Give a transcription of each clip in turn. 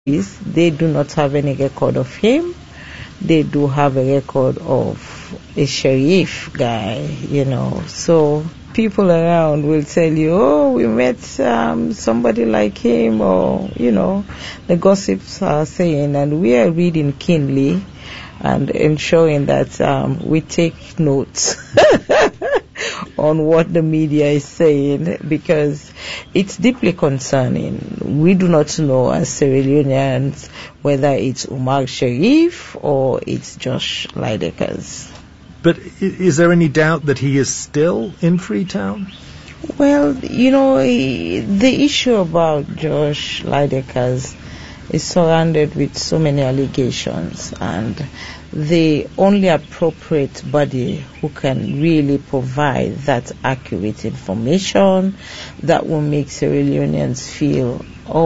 They do not have any record of him. They do have a record of a sheriff guy, So people around will tell you, oh, we met somebody like him, or, the gossips are saying, and we are reading keenly and ensuring that we take notes on what the media is saying, because it's deeply concerning. We do not know as Sierra Leoneans whether it's Umar Sharif or it's Josh Lydekkers. But is there any doubt that he is still in Freetown? Well, the issue about Josh Lydekkers is surrounded with so many allegations, and the only appropriate body who can really provide that accurate information that will make Sierra Leoneans feel,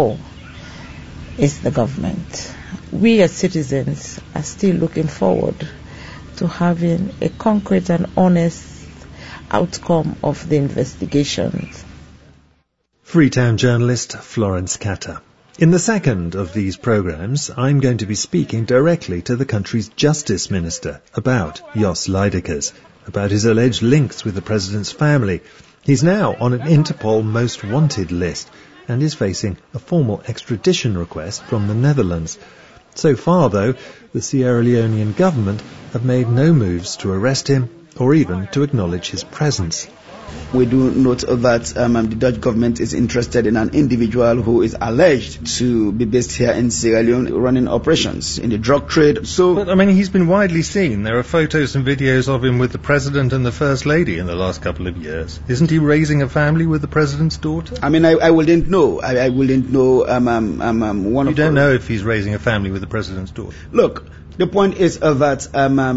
it's the government. We as citizens are still looking forward to having a concrete and honest outcome of the investigations. Freetown journalist Florence Katter. In the second of these programmes, I'm going to be speaking directly to the country's Justice Minister about Jos Lydekkers, about his alleged links with the President's family. He's now on an Interpol Most Wanted list and is facing a formal extradition request from the Netherlands. So far, though, the Sierra Leonean government have made no moves to arrest him or even to acknowledge his presence. We do note that the Dutch government is interested in an individual who is alleged to be based here in Sierra Leone running operations in the drug trade. But, he's been widely seen. There are photos and videos of him with the President and the First Lady in the last couple of years. Isn't he raising a family with the President's daughter? I wouldn't know. I wouldn't know. You don't know if he's raising a family with the President's daughter? Look, the point is that,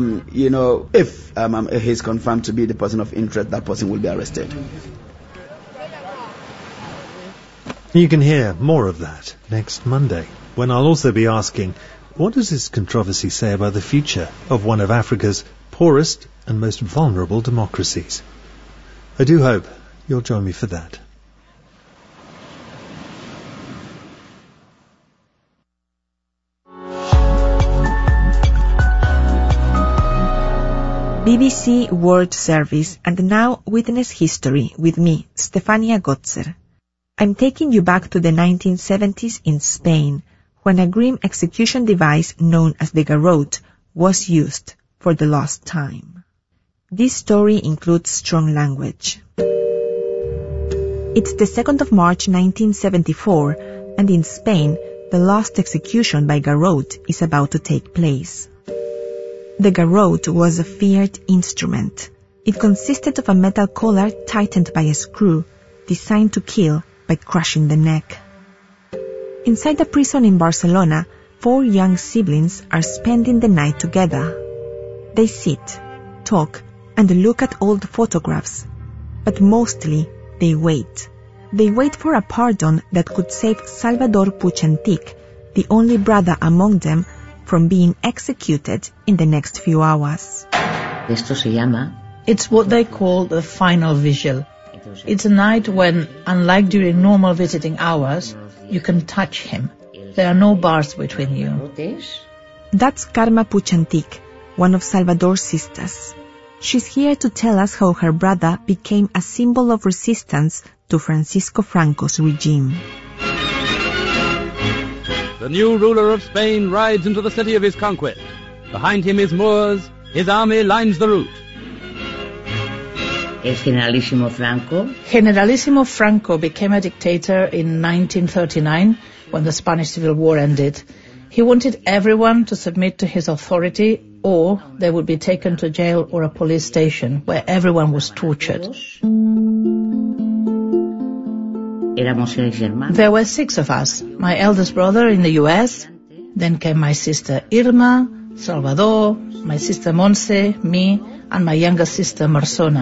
if he's confirmed to be the person of interest, that person will be arrested. You can hear more of that next Monday, when I'll also be asking, what does this controversy say about the future of one of Africa's poorest and most vulnerable democracies? I do hope you'll join me for that. BBC World Service, and now Witness History with me, Stefania Gotzer. I'm taking you back to the 1970s in Spain, when a grim execution device known as the garrote was used for the last time. This story includes strong language. It's the 2nd of March 1974, and in Spain, the last execution by garrote is about to take place. The garrote was a feared instrument. It consisted of a metal collar tightened by a screw, designed to kill by crushing the neck. Inside a prison in Barcelona, 4 young siblings are spending the night together. They sit, talk, and look at old photographs, but mostly they wait. They wait for a pardon that could save Salvador Puig Antich, the only brother among them, from being executed in the next few hours. It's what they call the final vigil. It's a night when, unlike during normal visiting hours, you can touch him. There are no bars between you. That's Karma Puig Antich, one of Salvador's sisters. She's here to tell us how her brother became a symbol of resistance to Francisco Franco's regime. The new ruler of Spain rides into the city of his conquest. Behind him is Moors. His army lines the route. Generalissimo Franco became a dictator in 1939 when the Spanish Civil War ended. He wanted everyone to submit to his authority, or they would be taken to jail or a police station where everyone was tortured. There were 6 of us. My eldest brother in the US, then came my sister Irma, Salvador, my sister Monse, me, and my younger sister Marsona.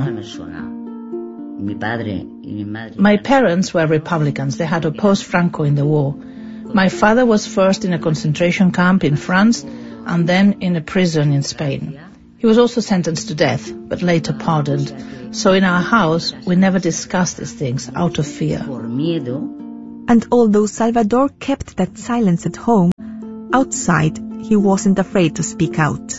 My parents were Republicans. They had opposed Franco in the war. My father was first in a concentration camp in France and then in a prison in Spain. He was also sentenced to death, but later pardoned. So in our house, we never discussed these things out of fear. And although Salvador kept that silence at home, outside he wasn't afraid to speak out.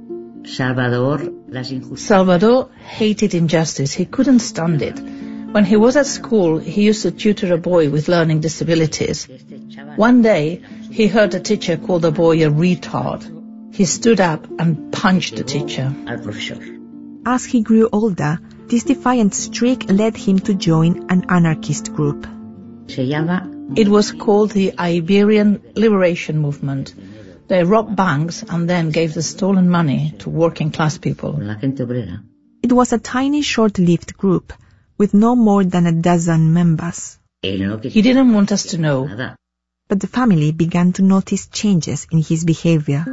Salvador hated injustice. He couldn't stand it. When he was at school, he used to tutor a boy with learning disabilities. One day, he heard a teacher call the boy a retard. He stood up and punched the teacher. As he grew older, this defiant streak led him to join an anarchist group. It was called the Iberian Liberation Movement. They robbed banks and then gave the stolen money to working class people. It was a tiny, short-lived group with no more than a dozen members. He didn't want us to know. But the family began to notice changes in his behavior.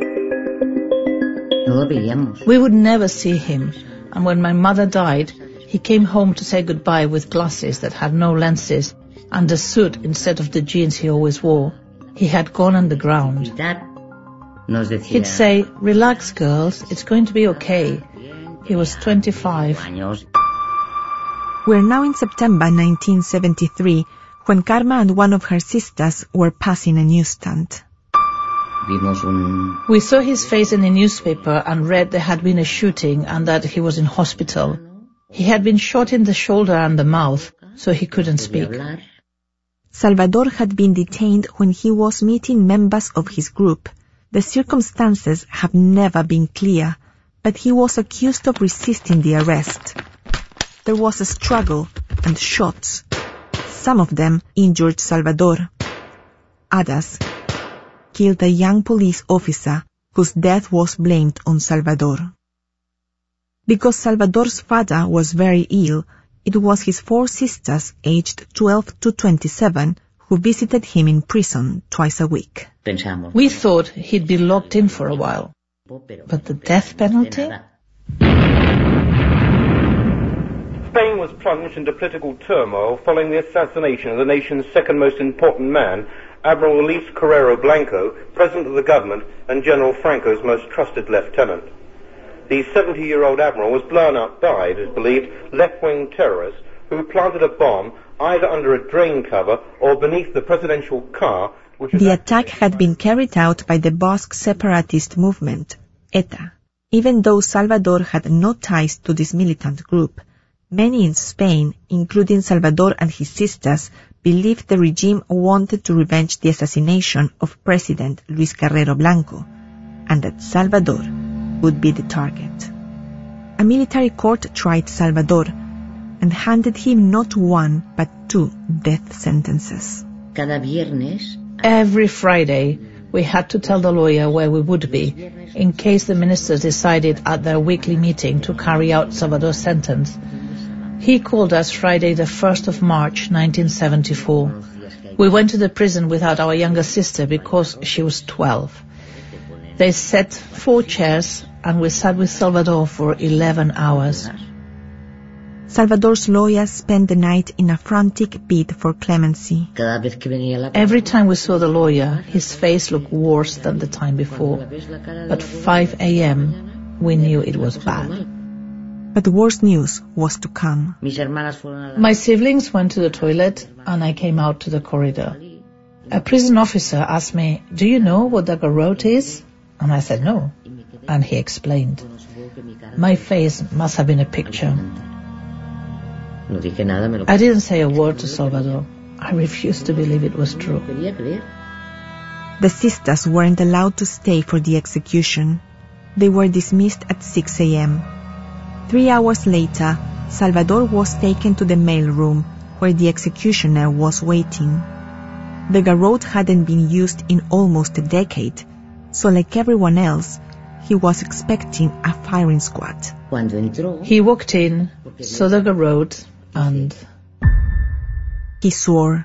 We would never see him, and when my mother died, he came home to say goodbye with glasses that had no lenses and a suit instead of the jeans he always wore. He had gone underground. He'd say, "Relax, girls, it's going to be okay." He was 25. We're now in September 1973, when Karma and one of her sisters were passing a newsstand. We saw his face in the newspaper and read there had been a shooting and that he was in hospital. He had been shot in the shoulder and the mouth, so he couldn't speak. Salvador had been detained when he was meeting members of his group. The circumstances have never been clear, but he was accused of resisting the arrest. There was a struggle and shots. Some of them injured Salvador. Others killed a young police officer whose death was blamed on Salvador. Because Salvador's father was very ill, it was his 4 sisters aged 12 to 27 who visited him in prison twice a week. We thought he'd be locked in for a while. But the death penalty? Spain was plunged into political turmoil following the assassination of the nation's second most important man, Admiral Luis Carrero Blanco, President of the government and General Franco's most trusted lieutenant. The 70-year-old admiral was blown up by, it is believed, left-wing terrorists who planted a bomb either under a drain cover or beneath the presidential car. The attack had been carried out by the Basque separatist movement, ETA. Even though Salvador had no ties to this militant group, many in Spain, including Salvador and his sisters, believed the regime wanted to revenge the assassination of President Luis Carrero Blanco, and that Salvador would be the target. A military court tried Salvador and handed him not 1 but 2 death sentences. Every Friday, we had to tell the lawyer where we would be, in case the ministers decided at their weekly meeting to carry out Salvador's sentence. He called us Friday the 1st of March 1974. We went to the prison without our younger sister because she was 12. They set 4 chairs and we sat with Salvador for 11 hours. Salvador's lawyer spent the night in a frantic bid for clemency. Every time we saw the lawyer, his face looked worse than the time before. At 5 a.m., we knew it was bad. But worse news was to come. My siblings went to the toilet and I came out to the corridor. A prison officer asked me, "Do you know what the garrote is?" And I said no. And he explained. My face must have been a picture. I didn't say a word to Salvador. I refused to believe it was true. The sisters weren't allowed to stay for the execution. They were dismissed at 6 a.m. 3 hours later, Salvador was taken to the mail room where the executioner was waiting. The garrote hadn't been used in almost a decade, so like everyone else, he was expecting a firing squad. He walked in, saw the garrote, and he swore.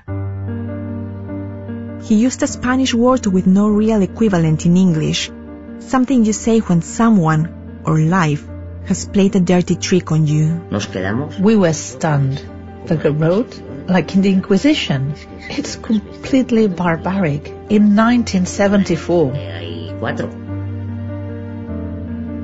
He used a Spanish word with no real equivalent in English, something you say when someone, or life, has played a dirty trick on you. We were stunned. The garrote? Like in the Inquisition. It's completely barbaric. In 1974.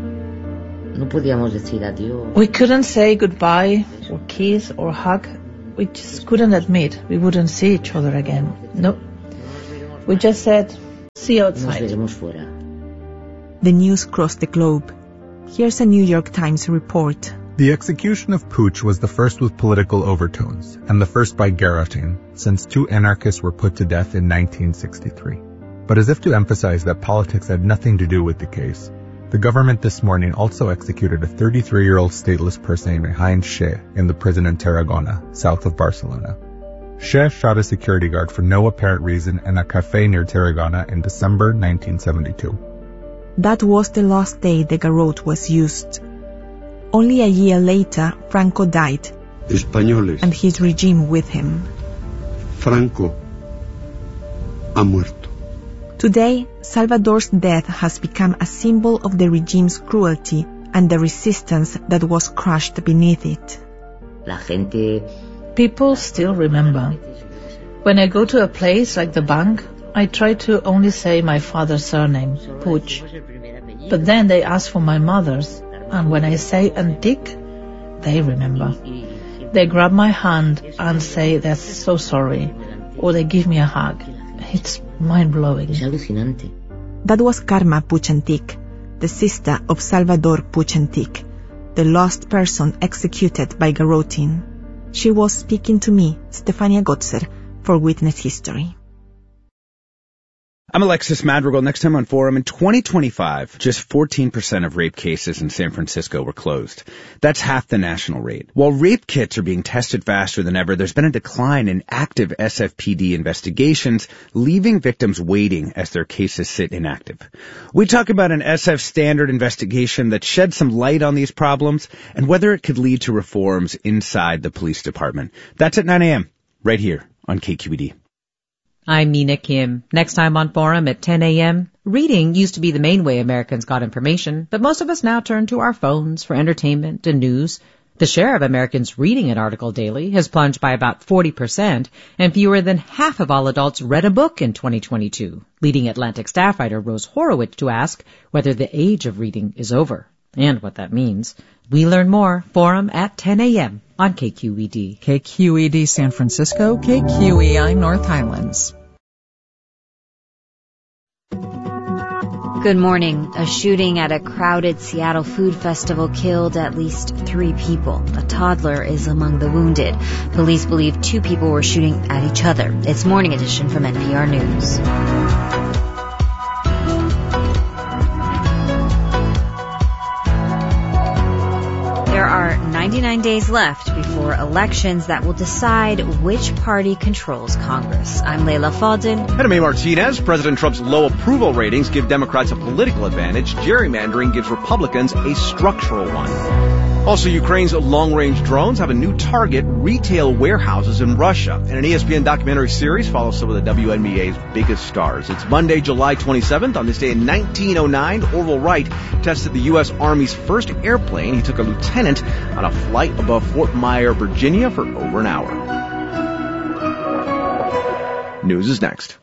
We couldn't say goodbye, or kiss, or hug. We just couldn't admit we wouldn't see each other again. No. We just said, see you outside. The news crossed the globe. Here's a New York Times report. The execution of Puig was the first with political overtones, and the first by guillotine, since 2 anarchists were put to death in 1963. But as if to emphasize that politics had nothing to do with the case, the government this morning also executed a 33-year-old stateless person named Heinz Sheh in the prison in Tarragona, south of Barcelona. Sheh shot a security guard for no apparent reason in a cafe near Tarragona in December 1972. That was the last day the garrote was used. Only a year later, Franco died, Españoles. And his regime with him. Franco ha muerto. Today, Salvador's death has become a symbol of the regime's cruelty and the resistance that was crushed beneath it. People still remember. When I go to a place like the bank, I try to only say my father's surname, Puig. But then they ask for my mother's, and when I say Antique, they remember. They grab my hand and say they're so sorry, or they give me a hug. It's mind-blowing. That was Carme Puig Antich, the sister of Salvador Puig Antich, the last person executed by garroting. She was speaking to me, Stefania Gotzer, for Witness History. I'm Alexis Madrigal. Next time on Forum, in 2025, just 14% of rape cases in San Francisco were closed. That's half the national rate. While rape kits are being tested faster than ever, there's been a decline in active SFPD investigations, leaving victims waiting as their cases sit inactive. We talk about an SF standard investigation that sheds some light on these problems and whether it could lead to reforms inside the police department. That's at 9 a.m. right here on KQED. I'm Mina Kim. Next time on Forum at 10 a.m., reading used to be the main way Americans got information, but most of us now turn to our phones for entertainment and news. The share of Americans reading an article daily has plunged by about 40%, and fewer than half of all adults read a book in 2022, leading Atlantic staff writer Rose Horowitz to ask whether the age of reading is over, and what that means. We learn more. Forum at 10 a.m. on KQED. KQED San Francisco, KQEI North Highlands. Good morning. A shooting at a crowded Seattle food festival killed at least 3 people. A toddler is among the wounded. Police believe 2 people were shooting at each other. It's Morning Edition from NPR News. There are 99 days left before elections that will decide which party controls Congress. I'm Leila Fadel. And I'm A. Martinez. President Trump's low approval ratings give Democrats a political advantage. Gerrymandering gives Republicans a structural one. Also, Ukraine's long-range drones have a new target, retail warehouses in Russia. And an ESPN documentary series follows some of the WNBA's biggest stars. It's Monday, July 27th. On this day in 1909, Orville Wright tested the U.S. Army's first airplane. He took a lieutenant on a flight above Fort Myer, Virginia for over an hour. News is next.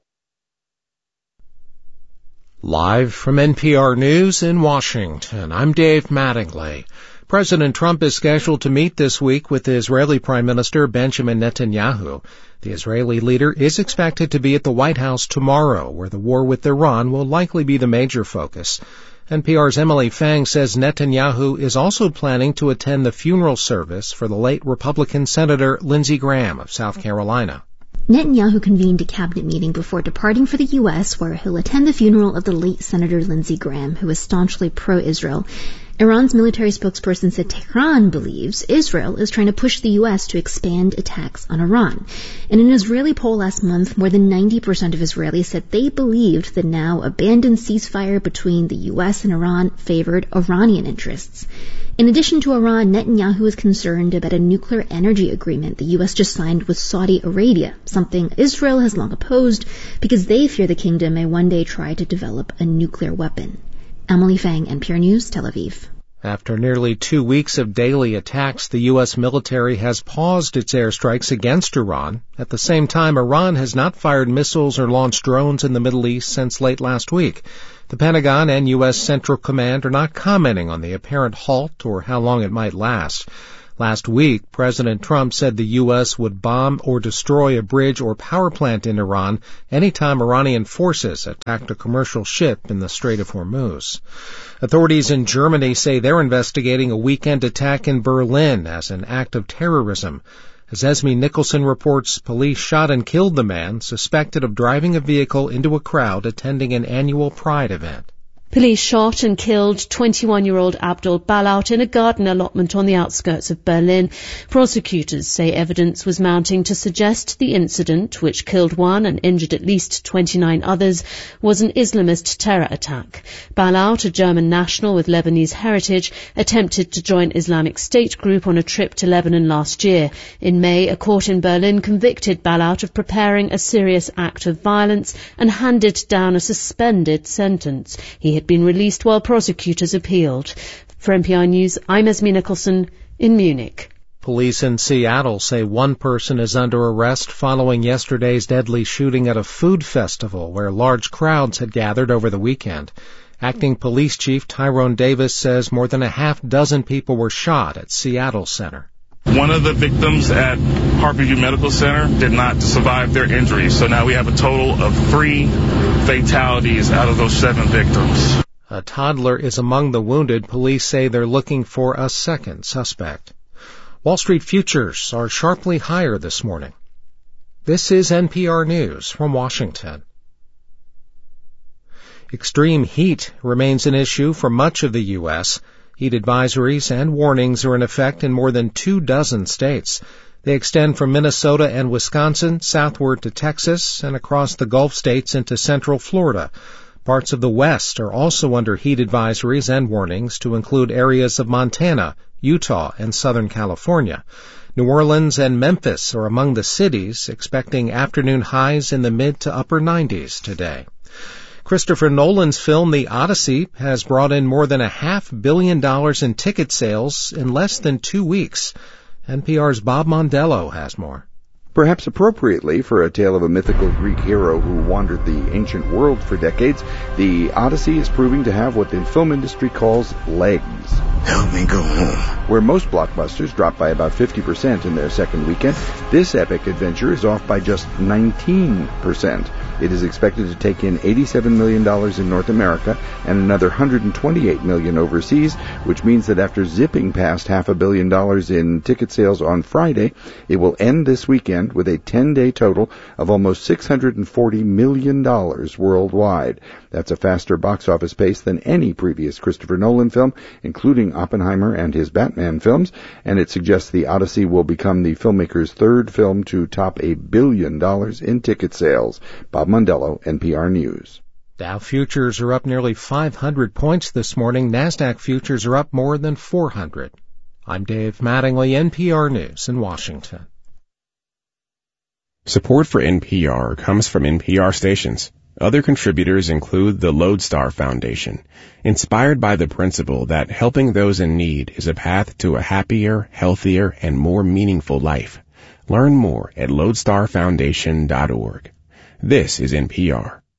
Live from NPR News in Washington, I'm Dave Mattingly. President Trump is scheduled to meet this week with the Israeli Prime Minister Benjamin Netanyahu. The Israeli leader is expected to be at the White House tomorrow, where the war with Iran will likely be the major focus. NPR's Emily Fang says Netanyahu is also planning to attend the funeral service for the late Republican Senator Lindsey Graham of South Carolina. Netanyahu convened a cabinet meeting before departing for the U.S., where he'll attend the funeral of the late Senator Lindsey Graham, who was staunchly pro-Israel. Iran's military spokesperson said Tehran believes Israel is trying to push the U.S. to expand attacks on Iran. In an Israeli poll last month, more than 90% of Israelis said they believed the now abandoned ceasefire between the U.S. and Iran favored Iranian interests. In addition to Iran, Netanyahu is concerned about a nuclear energy agreement the U.S. just signed with Saudi Arabia, something Israel has long opposed because they fear the kingdom may one day try to develop a nuclear weapon. Emily Fang, NPR News, Tel Aviv. After nearly 2 weeks of daily attacks, the U.S. military has paused its airstrikes against Iran. At the same time, Iran has not fired missiles or launched drones in the Middle East since late last week. The Pentagon and U.S. Central Command are not commenting on the apparent halt or how long it might last. Last week, President Trump said the U.S. would bomb or destroy a bridge or power plant in Iran anytime Iranian forces attacked a commercial ship in the Strait of Hormuz. Authorities in Germany say they're investigating a weekend attack in Berlin as an act of terrorism. As Esme Nicholson reports, police shot and killed the man suspected of driving a vehicle into a crowd attending an annual Pride event. Police shot and killed 21-year-old Abdul Balout in a garden allotment on the outskirts of Berlin. Prosecutors say evidence was mounting to suggest the incident, which killed one and injured at least 29 others, was an Islamist terror attack. Balout, a German national with Lebanese heritage, attempted to join Islamic State group on a trip to Lebanon last year. In May, a court in Berlin convicted Balout of preparing a serious act of violence and handed down a suspended sentence. He had been released while prosecutors appealed. For NPR News, I'm Esme Nicholson in Munich. Police in Seattle say one person is under arrest following yesterday's deadly shooting at a food festival where large crowds had gathered over the weekend. Acting Police Chief Tyrone Davis says more than a half dozen people were shot at Seattle Center. One of the victims at Harborview Medical Center did not survive their injuries, so now we have a total of 3 fatalities out of those 7 victims. A toddler is among the wounded. Police say they're looking for a second suspect. Wall Street futures are sharply higher this morning. This is NPR News from Washington. Extreme heat remains an issue for much of the U.S. Heat advisories and warnings are in effect in more than 24 states. They extend from Minnesota and Wisconsin southward to Texas and across the Gulf states into central Florida. Parts of the West are also under heat advisories and warnings to include areas of Montana, Utah, and Southern California. New Orleans and Memphis are among the cities expecting afternoon highs in the mid to upper 90s today. Christopher Nolan's film The Odyssey has brought in more than $500 million in ticket sales in less than 2 weeks. NPR's Bob Mondello has more. Perhaps appropriately for a tale of a mythical Greek hero who wandered the ancient world for decades, The Odyssey is proving to have what the film industry calls legs. Help me go home. Where most blockbusters drop by about 50% in their second weekend, this epic adventure is off by just 19%. It is expected to take in $87 million in North America and another $128 million overseas, which means that after zipping past $500 million in ticket sales on Friday, it will end this weekend with a 10-day total of almost $640 million worldwide. That's a faster box office pace than any previous Christopher Nolan film, including Oppenheimer and his Batman films, and it suggests The Odyssey will become the filmmaker's third film to top $1 billion in ticket sales. Bob Mondello, NPR News. Dow futures are up nearly 500 points this morning. NASDAQ futures are up more than 400. I'm Dave Mattingly, NPR News in Washington. Support for NPR comes from NPR stations. Other contributors include the Lodestar Foundation, inspired by the principle that helping those in need is a path to a happier, healthier, and more meaningful life. Learn more at lodestarfoundation.org. This is NPR.